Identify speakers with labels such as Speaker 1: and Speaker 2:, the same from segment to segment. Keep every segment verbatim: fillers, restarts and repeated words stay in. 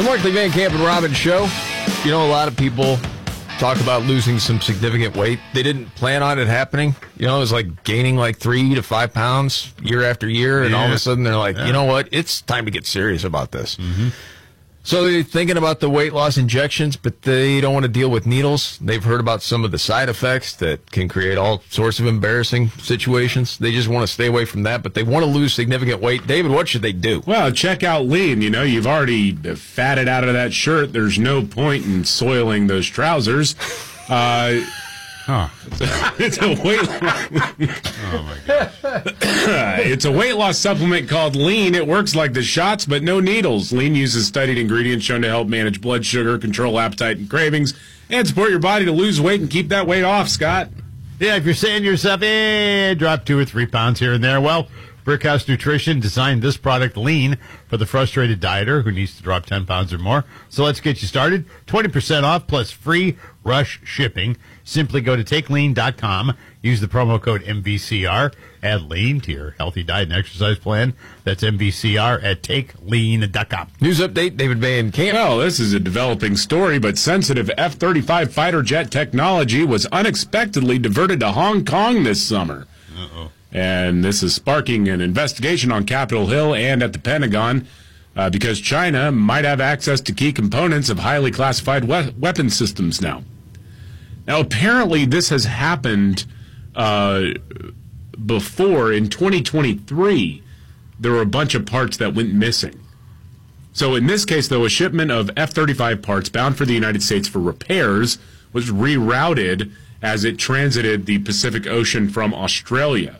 Speaker 1: The Markley Van Camp and Robbins Show. You know, a lot of people talk about losing some significant weight. They didn't plan on it happening. You know, it was like gaining like three to five pounds year after year, and yeah. all of a sudden they're like, yeah. you know what? It's time to get serious about this. Mm-hmm. So they're thinking about the weight loss injections, but they don't want to deal with needles. They've heard about some of the side effects that can create all sorts of embarrassing situations. They just want to stay away from that, but they want to lose significant weight. David, what should they do?
Speaker 2: Well, check out Lean. You know, you've already fatted out of that shirt. There's no point in soiling those trousers. Uh, huh. It's a weight loss. Oh, my gosh. It's a weight loss supplement called Lean. It works like the shots, but no needles. Lean uses studied ingredients shown to help manage blood sugar, control appetite and cravings, and support your body to lose weight and keep that weight off, Scott.
Speaker 3: Yeah, if you're saying to yourself, eh, drop two or three pounds here and there, well, Brickhouse Nutrition designed this product, Lean, for the frustrated dieter who needs to drop ten pounds or more. So let's get you started. twenty percent off plus free rush shipping. Simply go to take lean dot com, use the promo code M V C R, add Lean to your healthy diet and exercise plan. That's M V C R at take lean dot com.
Speaker 1: News update, David Van Camp.
Speaker 2: Well, this is a developing story, but sensitive F thirty-five fighter jet technology was unexpectedly diverted to Hong Kong this summer. Uh-oh. And this is sparking an investigation on Capitol Hill and at the Pentagon uh, because China might have access to key components of highly classified we- weapon systems now. Now, apparently this has happened uh, before. In twenty twenty-three, there were a bunch of parts that went missing. So in this case, though, a shipment of F thirty-five parts bound for the United States for repairs was rerouted as it transited the Pacific Ocean from Australia.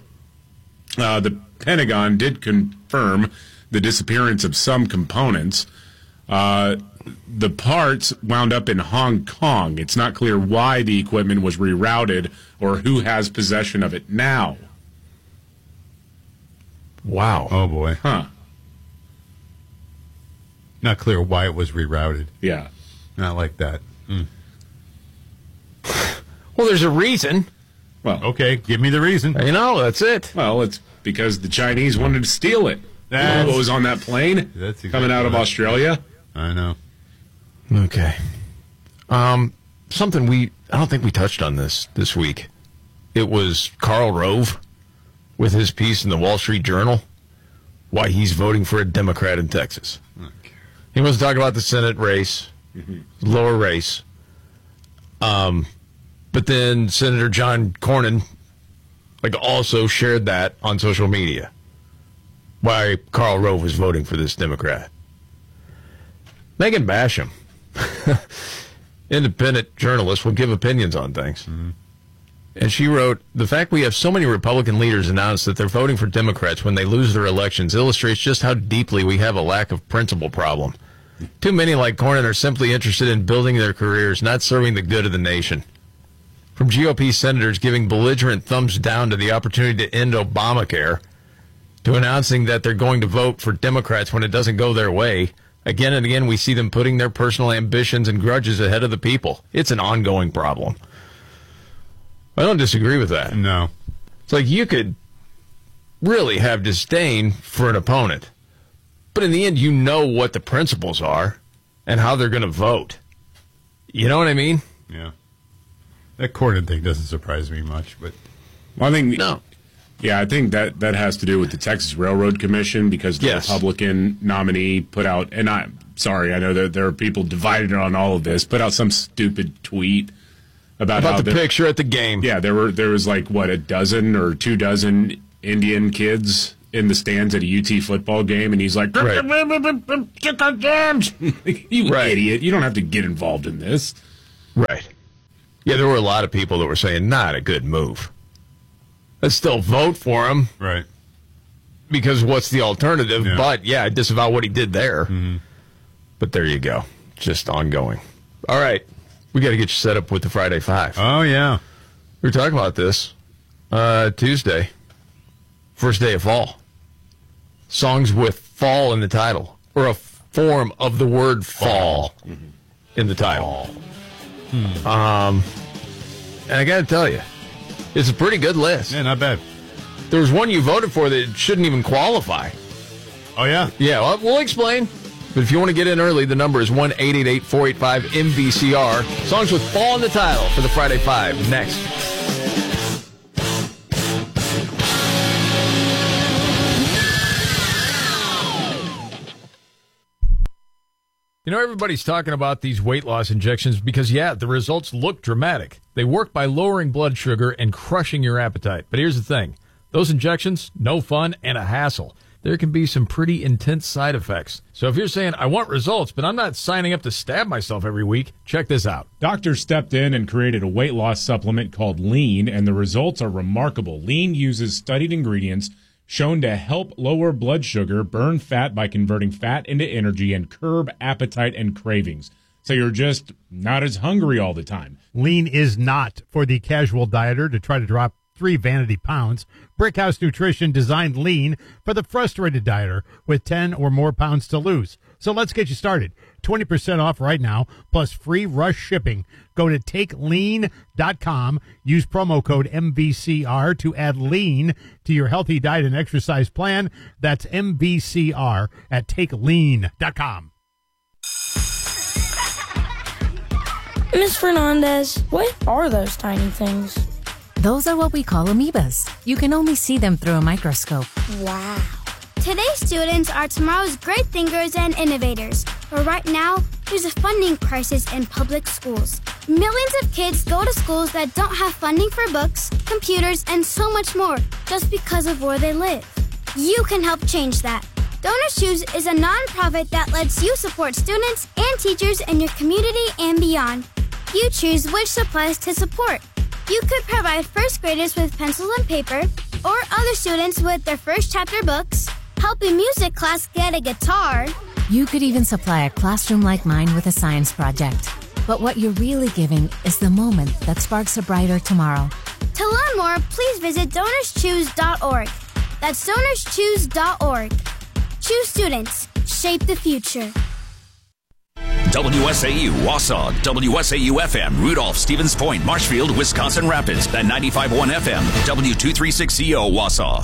Speaker 2: Uh, the Pentagon did confirm the disappearance of some components. Uh, the parts wound up in Hong Kong. It's not clear why the equipment was rerouted or who has possession of it now.
Speaker 1: Wow.
Speaker 3: Oh, boy.
Speaker 2: Huh.
Speaker 3: Not clear why it was rerouted.
Speaker 2: Yeah.
Speaker 3: Not like that. Mm.
Speaker 1: Well, there's a reason.
Speaker 2: Well,
Speaker 3: okay, give me the reason.
Speaker 1: You know, that's it.
Speaker 2: Well, it's because the Chinese wanted to steal it. That's, what was on that plane that's exactly coming out of right. Australia?
Speaker 3: I know.
Speaker 1: Okay. Um, something we, I don't think we touched on this this week. It was Karl Rove with his piece in the Wall Street Journal, why he's voting for a Democrat in Texas. Okay. He wants to talk about the Senate race, mm-hmm. lower race. Um, but then Senator John Cornyn, like, also shared that on social media, why Karl Rove was voting for this Democrat. Megan Basham, independent journalist, will give opinions on things. Mm-hmm. And she wrote, the fact we have so many Republican leaders announce that they're voting for Democrats when they lose their elections illustrates just how deeply we have a lack of principle problem. Too many like Cornyn are simply interested in building their careers, not serving the good of the nation. From G O P senators giving belligerent thumbs down to the opportunity to end Obamacare, to announcing that they're going to vote for Democrats when it doesn't go their way, again and again we see them putting their personal ambitions and grudges ahead of the people. It's an ongoing problem. I don't disagree with that.
Speaker 3: No.
Speaker 1: It's like you could really have disdain for an opponent, but in the end you know what the principles are and how they're going to vote. You know what I mean?
Speaker 3: Yeah. That Cornyn thing doesn't surprise me much, but
Speaker 2: well, I think
Speaker 1: no.
Speaker 2: Yeah, I think that, that has to do with the Texas Railroad Commission because the yes. Republican nominee put out, and I'm sorry, I know that there are people divided on all of this, put out some stupid tweet about,
Speaker 1: about
Speaker 2: how
Speaker 1: the, the picture at the game.
Speaker 2: Yeah, there were there was like what a dozen or two dozen Indian kids in the stands at a U T football game, and he's like, right. "You right. idiot! You don't have to get involved in this."
Speaker 1: Right. Yeah, there were a lot of people that were saying, not a good move. Let's still vote for him.
Speaker 3: Right.
Speaker 1: Because what's the alternative? Yeah. But, yeah, I disavow what he did there.
Speaker 3: Mm-hmm.
Speaker 1: But there you go. Just ongoing. All right. We got to get you set up with the Friday Five.
Speaker 3: Oh, yeah.
Speaker 1: We were talking about this uh, Tuesday. First day of fall. Songs with fall in the title. Or a form of the word fall, fall. Mm-hmm. in the title. Fall. Hmm. Um, and I got to tell you, it's a pretty good list.
Speaker 3: Yeah, not bad.
Speaker 1: There was one you voted for that shouldn't even qualify.
Speaker 3: Oh, yeah?
Speaker 1: Yeah, well, we'll explain. But if you want to get in early, the number is one eight eight eight, four eight five, M V C R. Songs with Fall in the title for the Friday Five. Next. You know, everybody's talking about these weight loss injections because, yeah, the results look dramatic. They work by lowering blood sugar and crushing your appetite. But here's the thing. Those injections, no fun and a hassle. There can be some pretty intense side effects. So if you're saying, I want results, but I'm not signing up to stab myself every week, check this out.
Speaker 2: Doctors stepped in and created a weight loss supplement called Lean, and the results are remarkable. Lean uses studied ingredients shown to help lower blood sugar, burn fat by converting fat into energy, and curb appetite and cravings. So you're just not as hungry all the time.
Speaker 3: Lean is not for the casual dieter to try to drop three vanity pounds. Brickhouse Nutrition designed Lean for the frustrated dieter with ten or more pounds to lose. So let's get you started. twenty percent off right now, plus free rush shipping. Go to take lean dot com. Use promo code M V C R to add Lean to your healthy diet and exercise plan. That's M V C R at take lean dot com.
Speaker 4: Miss Fernandez, what are those tiny things?
Speaker 5: Those are what we call amoebas. You can only see them through a microscope.
Speaker 4: Wow.
Speaker 6: Today's students are tomorrow's great thinkers and innovators. But right now, there's a funding crisis in public schools. Millions of kids go to schools that don't have funding for books, computers, and so much more just because of where they live. You can help change that. Donors Choose is a nonprofit that lets you support students and teachers in your community and beyond. You choose which supplies to support. You could provide first graders with pencils and paper, or other students with their first chapter books, help a music class get a guitar.
Speaker 5: You could even supply a classroom like mine with a science project. But what you're really giving is the moment that sparks a brighter tomorrow.
Speaker 6: To learn more, please visit donors choose dot org. That's donors choose dot org. Choose students. Shape the future.
Speaker 7: W S A U, Wausau, W S A U F M, Rudolph, Stevens Point, Marshfield, Wisconsin Rapids, and ninety-five point one F M, W two thirty-six C O, Wausau.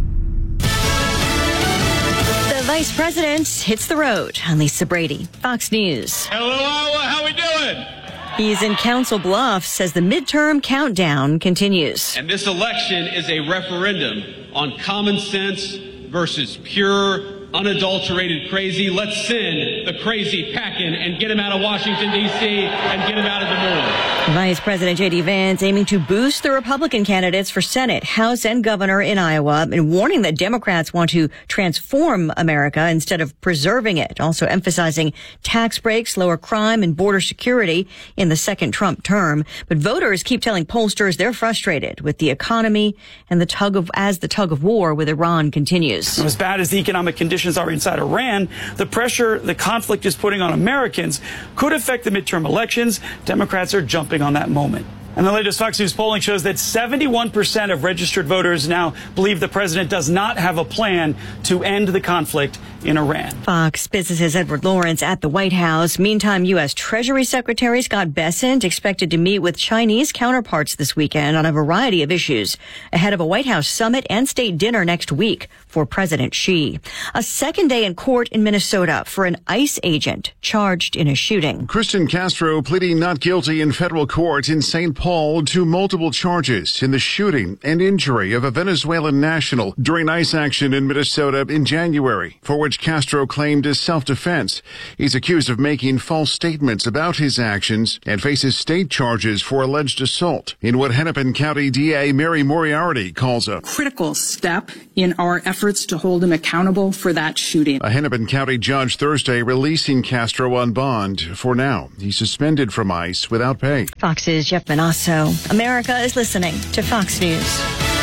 Speaker 8: The Vice President hits the road. I'm Lisa Brady, Fox News.
Speaker 9: Hello, Iowa. How we doing?
Speaker 8: He's in Council Bluffs, says the midterm countdown continues.
Speaker 9: And this election is a referendum on common sense versus pure, unadulterated crazy. Let's send the crazy packing and get him out of Washington, D C, and get him out of Des Moines.
Speaker 8: Vice President J D Vance aiming to boost the Republican candidates for Senate, House, and Governor in Iowa, and warning that Democrats want to transform America instead of preserving it. Also emphasizing tax breaks, lower crime, and border security in the second Trump term. But voters keep telling pollsters they're frustrated with the economy and the tug of as the tug of war with Iran continues.
Speaker 10: As bad as the economic conditions are inside Iran, the pressure the conflict is putting on Americans could affect the midterm elections. Democrats are jumping on that moment. And the latest Fox News polling shows that seventy-one percent of registered voters now believe the president does not have a plan to end the conflict in Iran.
Speaker 8: Fox Business's Edward Lawrence at the White House. Meantime, U S. Treasury Secretary Scott Bessent expected to meet with Chinese counterparts this weekend on a variety of issues ahead of a White House summit and state dinner next week for President Xi. A second day in court in Minnesota for an ICE agent charged in a shooting.
Speaker 11: Kristen Castro pleading not guilty in federal court in Saint Paul to multiple charges in the shooting and injury of a Venezuelan national during ICE action in Minnesota in January, for which Castro claimed as self-defense. He's accused of making false statements about his actions and faces state charges for alleged assault in what Hennepin County D A Mary Moriarty calls a
Speaker 12: critical step in our efforts to hold him accountable for that shooting.
Speaker 11: A Hennepin County judge Thursday releasing Castro on bond. For now, he's suspended from ICE without pay.
Speaker 8: Fox's Jeff Manasso. America is listening to Fox News.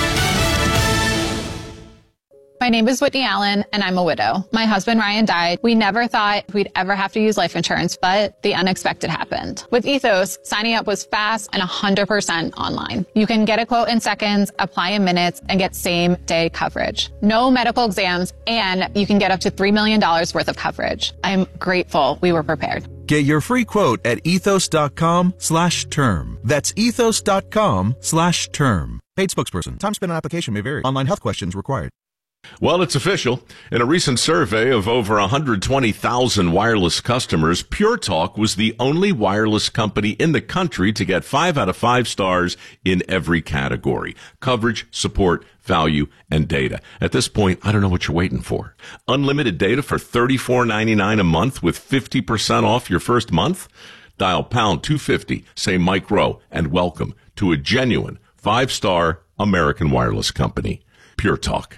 Speaker 13: My name is Whitney Allen, and I'm a widow. My husband, Ryan, died. We never thought we'd ever have to use life insurance, but the unexpected happened. With Ethos, signing up was fast and one hundred percent online. You can get a quote in seconds, apply in minutes, and get same-day coverage. No medical exams, and you can get up to three million dollars worth of coverage. I'm grateful we were prepared.
Speaker 14: Get your free quote at ethos.com slash term. That's ethos.com slash term. Paid spokesperson. Time spent on application may vary. Online health questions required.
Speaker 15: Well, it's official. In a recent survey of over one hundred twenty thousand wireless customers, Pure Talk was the only wireless company in the country to get five out of five stars in every category: coverage, support, value, and data. At this point, I don't know what you're waiting for. Unlimited data for thirty-four ninety-nine a month with fifty percent off your first month? Dial pound two fifty, say Mike Rowe, and welcome to a genuine five-star American wireless company. Pure Talk.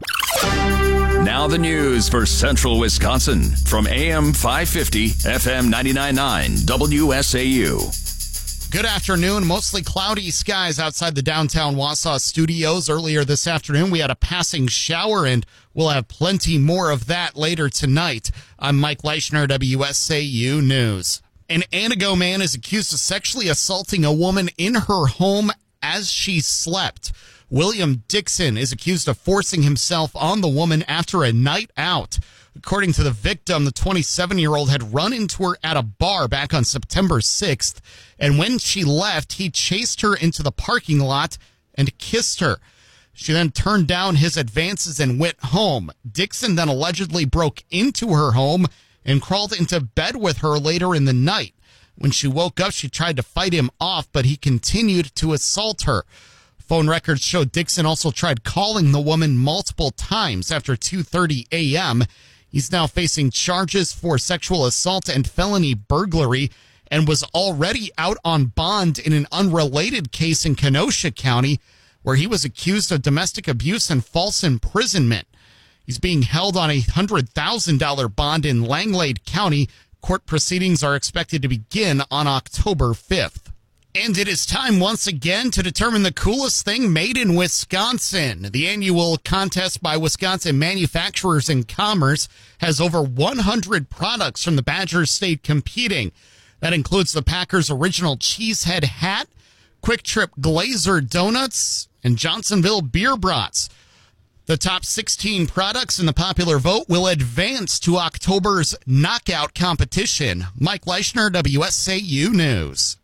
Speaker 7: Now the news for Central Wisconsin from A M five fifty, F M ninety-nine point nine, W S A U.
Speaker 16: Good afternoon. Mostly cloudy skies outside the downtown Wausau studios. Earlier this afternoon, we had a passing shower, and we'll have plenty more of that later tonight. I'm Mike Leischner, W S A U News. An Antigo man is accused of sexually assaulting a woman in her home as she slept. William Dixon is accused of forcing himself on the woman after a night out. According to the victim, the twenty-seven-year-old had run into her at a bar back on September sixth, and when she left, he chased her into the parking lot and kissed her. She then turned down his advances and went home. Dixon then allegedly broke into her home and crawled into bed with her later in the night. When she woke up, she tried to fight him off, but he continued to assault her. Phone records show Dixon also tried calling the woman multiple times after two thirty a.m. He's now facing charges for sexual assault and felony burglary and was already out on bond in an unrelated case in Kenosha County where he was accused of domestic abuse and false imprisonment. He's being held on a one hundred thousand dollars bond in Langlade County. Court proceedings are expected to begin on October fifth. And it is time once again to determine the coolest thing made in Wisconsin. The annual contest by Wisconsin Manufacturers and Commerce has over one hundred products from the Badger State competing. That includes the Packers' original Cheesehead hat, Quick Trip Glazer donuts, and Johnsonville beer brats. The top sixteen products in the popular vote will advance to October's knockout competition. Mike Leischner, W S A U News.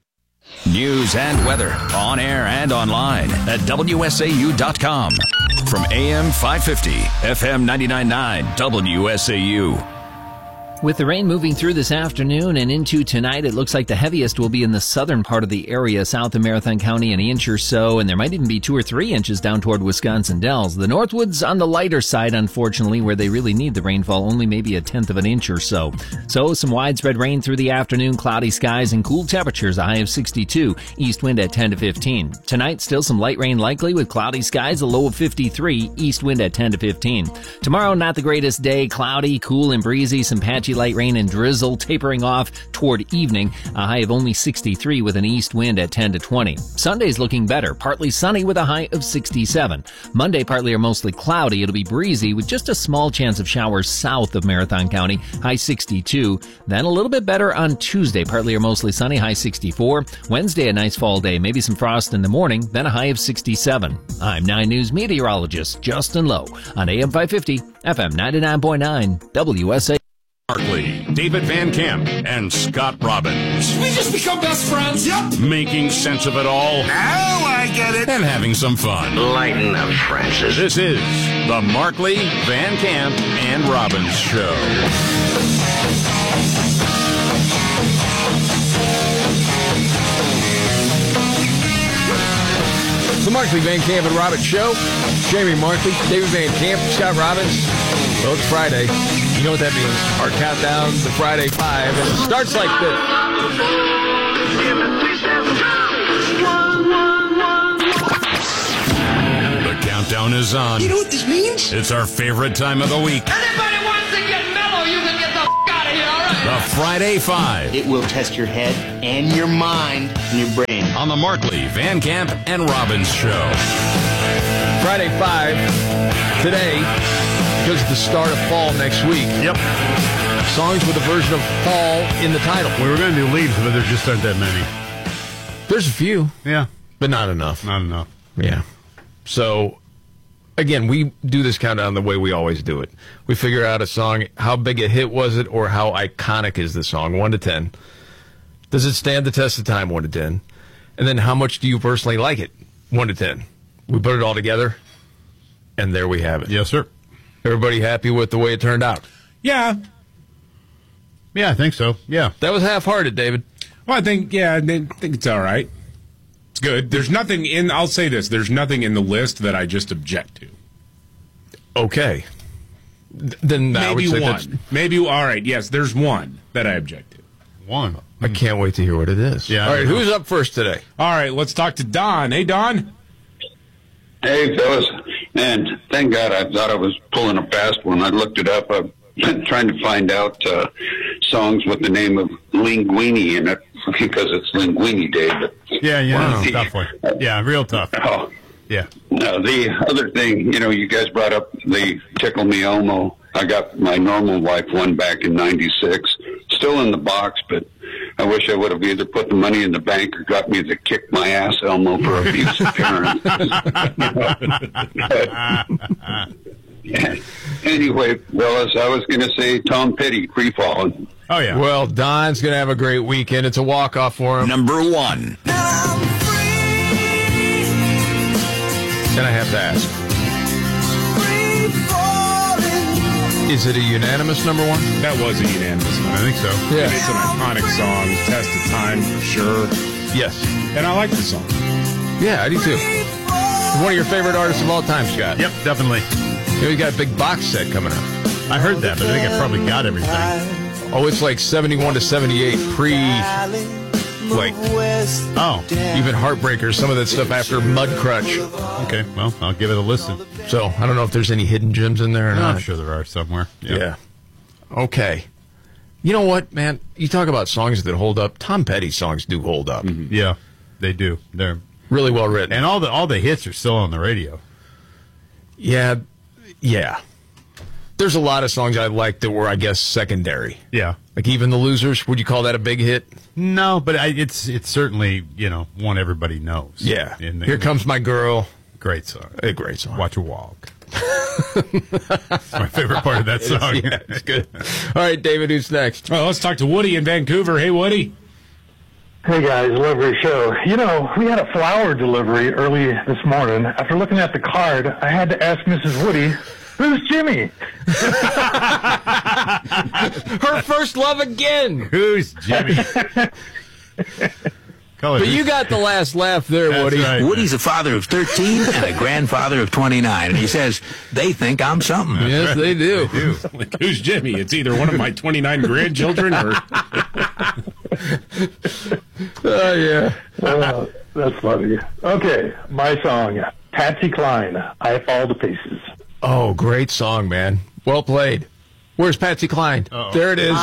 Speaker 7: News and weather on air and online at W S A U dot com. From A M five fifty, F M ninety-nine point nine, W S A U.
Speaker 17: With the rain moving through this afternoon and into tonight, it looks like the heaviest will be in the southern part of the area, south of Marathon County, an inch or so, and there might even be two or three inches down toward Wisconsin Dells. The Northwoods on the lighter side, unfortunately, where they really need the rainfall, only maybe a tenth of an inch or so. So some widespread rain through the afternoon, cloudy skies and cool temperatures, a high of sixty-two, east wind at ten to fifteen. Tonight, still some light rain likely with cloudy skies, a low of fifty-three, east wind at ten to fifteen. Tomorrow, not the greatest day, cloudy, cool and breezy, some patchy light rain and drizzle tapering off toward evening, a high of only sixty-three with an east wind at ten to twenty. Sunday's looking better, partly sunny with a high of sixty-seven. Monday, partly or mostly cloudy. It'll be breezy with just a small chance of showers south of Marathon County, high sixty-two. Then a little bit better on Tuesday, partly or mostly sunny, high sixty-four. Wednesday, a nice fall day, maybe some frost in the morning, then a high of sixty-seven. I'm nine News meteorologist Justin Lowe on A M five fifty, F M ninety-nine point nine, W S A.
Speaker 2: Markley, David Van Camp, and Scott Robbins.
Speaker 18: We just become best friends. Yep.
Speaker 2: Making sense of it all.
Speaker 18: Now I get it.
Speaker 2: And having some fun.
Speaker 18: Lighten up, Francis.
Speaker 2: This is the Markley, Van Camp, and Robbins Show.
Speaker 1: The Markley, Van Camp, and Robbins Show. Jamie Markley, David Van Camp, Scott Robbins. Well, it's Friday. You know what that means. Our countdown to Friday Five. And it starts like this.
Speaker 2: The countdown is on.
Speaker 18: You know what this means?
Speaker 2: It's our favorite time of the week.
Speaker 18: Anybody wants to get mellow, you can get the f*** out of here, all right?
Speaker 2: The Friday Five.
Speaker 19: It will test your head and your mind and your brain.
Speaker 2: On the Markley, Van Camp, and Robbins Show.
Speaker 1: Friday Five. Today, because of the start of fall next week.
Speaker 3: Yep.
Speaker 1: Songs with a version of fall in the title.
Speaker 3: We were going to do leaves, but there just aren't that many.
Speaker 1: There's a few.
Speaker 3: Yeah.
Speaker 1: But not enough.
Speaker 3: Not enough.
Speaker 1: Yeah. So, again, we do this countdown the way we always do it. We figure out a song, how big a hit was it, or how iconic is the song, one to ten. Does it stand the test of time, one to ten? And then how much do you personally like it, one to ten? We put it all together, and there we have it.
Speaker 3: Yes, sir.
Speaker 1: Everybody happy with the way it turned out?
Speaker 2: Yeah.
Speaker 3: Yeah, I think so. Yeah.
Speaker 1: That was half-hearted, David.
Speaker 2: Well, I think, yeah, I think it's all right. It's good. There's nothing in, I'll say this, there's nothing in the list that I just object to.
Speaker 1: Okay. Then I would
Speaker 2: Maybe
Speaker 1: say
Speaker 2: one.
Speaker 1: that's-
Speaker 2: Maybe, all right, yes, there's one that I object to.
Speaker 3: One.
Speaker 1: I can't wait to hear what it is.
Speaker 3: Yeah.
Speaker 1: All right, who's up first today?
Speaker 2: All right, let's talk to Don. Hey, Don.
Speaker 20: Hey, fellas. And thank God I thought I was pulling a fast one. I looked it up. I've been trying to find out uh, songs with the name of Linguini in it because it's Linguini Day. But
Speaker 3: Yeah, yeah,
Speaker 20: Wow.
Speaker 3: it's a tough one. Yeah, real tough.
Speaker 20: Oh,
Speaker 3: Yeah.
Speaker 20: no, the other thing, you know, you guys brought up the Tickle Me Elmo. I got my normal wife one back in ninety-six. Still in the box, but I wish I would have either put the money in the bank or got me the Kick My Ass Elmo for abusive parents. Yeah. Anyway, fellas, I was going to say Tom Petty, Free Fallin'.
Speaker 3: Oh, yeah.
Speaker 1: Well, Don's going to have a great weekend. It's a walk-off for him.
Speaker 7: Number one.
Speaker 1: Then I have to ask, is it a unanimous number one?
Speaker 2: That was a unanimous one.
Speaker 3: I think so.
Speaker 1: Yeah.
Speaker 2: It's an iconic song, test of time for sure.
Speaker 1: Yes.
Speaker 2: And I like the song.
Speaker 1: Yeah, I do too. One of your favorite artists of all time, Scott.
Speaker 3: Yep, definitely.
Speaker 1: You know, he's got a big box set coming up.
Speaker 3: I heard that, but I think I probably got everything.
Speaker 1: Oh, it's like seventy-one to seventy-eight pre, like,
Speaker 3: Oh,
Speaker 1: even Heartbreakers, some of that stuff after Mudcrutch.
Speaker 3: okay. Well, I'll give it a listen.
Speaker 1: So I don't know if there's any hidden gems in there or not.
Speaker 3: I'm sure there are somewhere.
Speaker 1: Yeah. Okay. You know what, man? You talk about songs that hold up. Tom Petty songs do hold up.
Speaker 3: Mm-hmm. Yeah, they do. They're
Speaker 1: really well written,
Speaker 3: and all the all the hits are still on the radio.
Speaker 1: Yeah, yeah. There's a lot of songs I like that were, I guess, secondary.
Speaker 3: Yeah,
Speaker 1: like Even the Losers. Would you call that a big hit?
Speaker 3: No, but I, it's it's certainly, you know, one everybody knows.
Speaker 1: Yeah.
Speaker 3: In the,
Speaker 1: Here Comes My Girl.
Speaker 3: Great song.
Speaker 1: A great song.
Speaker 3: Watch Her Walk. It's my favorite part of that song.
Speaker 1: Yeah, it's good. All right, David, who's next?
Speaker 2: Well, let's talk to Woody in Vancouver. Hey, Woody.
Speaker 21: Hey guys, love your show. You know, we had a flower delivery early this morning. After looking at the card, I had to ask Missus Woody, who's Jimmy?
Speaker 1: Her first love again.
Speaker 3: Who's Jimmy?
Speaker 1: But you got the last laugh there,
Speaker 22: That's
Speaker 1: Woody.
Speaker 22: right. Woody's a father of thirteen and a grandfather of twenty-nine, and he says they think I'm something.
Speaker 1: Yes, they do.
Speaker 2: They do. Like, who's Jimmy? It's either one of my twenty-nine grandchildren or...
Speaker 1: Oh, yeah.
Speaker 21: Uh, that's funny. Okay, my song, Patsy Cline, I Fall to Pieces.
Speaker 1: Oh, great song, man. Well played. Where's Patsy Cline?
Speaker 21: Uh-oh.
Speaker 1: There it is.